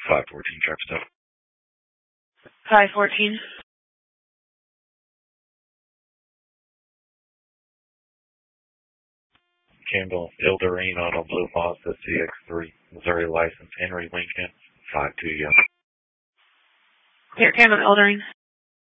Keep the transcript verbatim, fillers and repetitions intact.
five fourteen, traffic stop. five fourteen. Campbell Eldorine Auto Blue Mazda C X three, Missouri license, Henry Lincoln, five two, yeah. Here, Campbell Eldorine.